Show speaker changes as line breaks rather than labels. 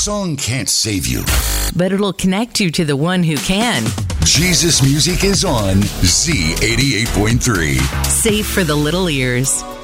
song can't save you,
but it'll connect you to the one who can.
Jesus Music is on Z88.3.
Safe for the little ears.